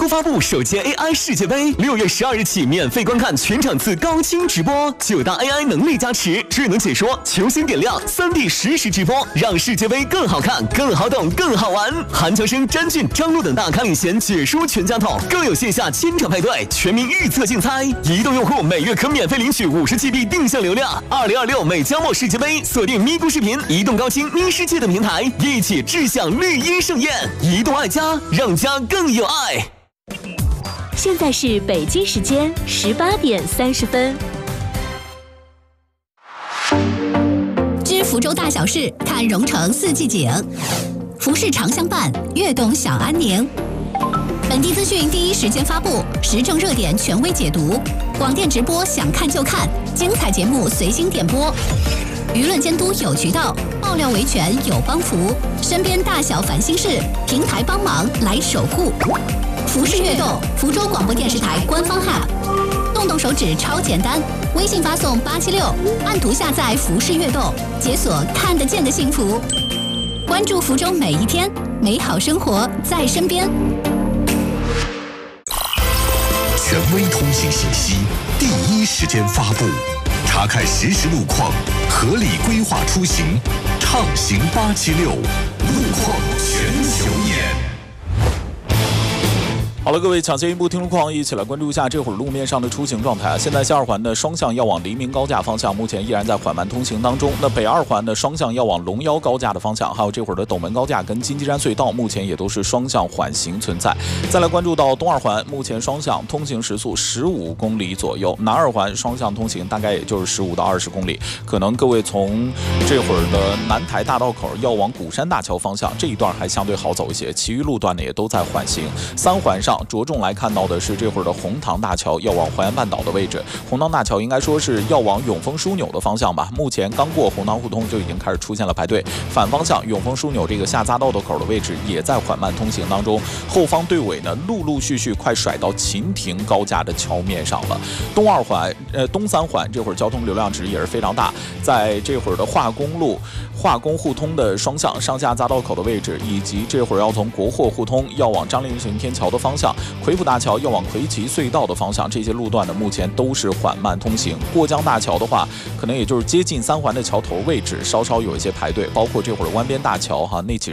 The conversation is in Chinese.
国发布首届 AI 世界杯，6月12日起免费观看全场次高清直播，9大 AI 能力加持，智能解说，球星点亮，3D 实时直播，让世界杯更好看、更好懂、更好玩。韩乔生、詹俊、张璐等大咖领衔解说全家桶，更有线下千场派对、全民预测竞猜。移动用户每月可免费领取50GB 定向流量。2026美加墨世界杯，锁定咪咕视频、移动高清咪世界等平台，一起志向绿茵盛宴。移动爱家，让家更有爱。 现在是北京时间18点30分。 知福州大小事，看蓉城四季景。服饰常相伴，悦动小安宁。本地资讯第一时间发布，时政热点权威解读，广电直播想看就看，精彩节目随心点播。舆论监督有渠道，爆料维权有帮扶，身边大小烦心事，平台帮忙来守护。服饰悦动，福州广播电视台官方 App， 动动手指超简单，微信发送876，按图下载服饰悦动，解锁看得见的幸福。关注福州每一天，美好生活在身边。 权威通行信息，第一时间发布，查看实时路况，合理规划出行，畅行876，路况全球眼。 好了，各位抢先一步听路况，一起来关注一下这会儿路面上的出行状态。现在西二环的双向要往黎明高架方向，目前依然在缓慢通行当中。那北二环的双向要往龙腰高架的方向，还有这会儿的斗门高架跟金鸡山隧道，目前也都是双向缓行存在。再来关注到东二环，目前双向通行时速15公里左右，南二环双向通行大概也就是15到20公里。可能各位从这会儿的南台大道口要往鼓山大桥方向这一段还相对好走一些，其余路段呢也都在缓行。三环上着重来看到的是这会儿的红塘大桥要往淮安半岛的位置，红塘大桥应该说是要往永丰枢纽的方向吧，目前刚过红塘胡同就已经开始出现了排队，反方向永丰枢纽这个下匝道的口的位置也在缓慢通行当中，后方队尾呢陆续快甩到秦亭高架的桥面上了。东三环这会儿交通流量值也是非常大，在这会儿的化工路、化工互通的双向上下匝道口的位置，以及这会儿要从国货互通要往张陵行天桥的方向，奎普大桥要往魁奇隧道的方向，这些路段呢目前都是缓慢通行。过江大桥的话，可能也就是接近三环的桥头位置稍稍有一些排队，包括这会儿湾边大桥内起